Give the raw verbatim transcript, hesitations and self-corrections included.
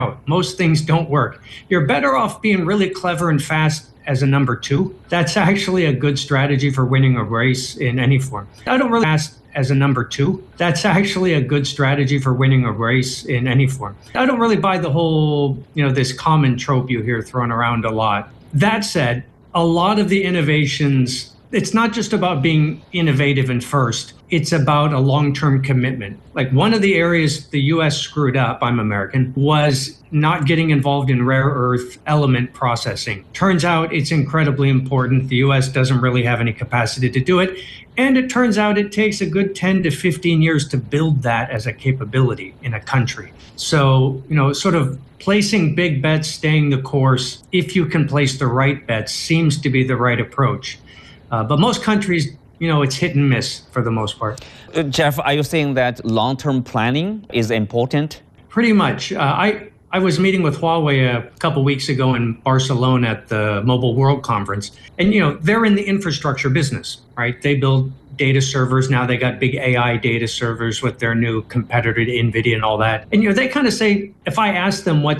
Most things don't work. You're better off being really clever and fast as a number two. That's actually a good strategy for winning a race in any form. I don't really fast as a number two. That's actually a good strategy for winning a race in any form. I don't really buy the whole, you know, this common trope you hear thrown around a lot. That said, a lot of the innovations, it's not just about being innovative and first, it's about a long-term commitment. Like one of the areas the U S screwed up, I'm American, was not getting involved in rare earth element processing. Turns out it's incredibly important. The U S doesn't really have any capacity to do it. And it turns out it takes a good ten to fifteen years to build that as a capability in a country. So, you know, sort of placing big bets, staying the course, if you can place the right bets, seems to be the right approach. Uh, but most countries, you know, it's hit and miss for the most part. Uh, Jeff, are you saying that long-term planning is important? Pretty much. Uh, I I was meeting with Huawei a couple weeks ago in Barcelona at the Mobile World Conference. And, you know, they're in the infrastructure business, right? They build data servers. Now they got big A I data servers with their new competitor to NVIDIA and all that. And, you know, they kind of say, if I ask them what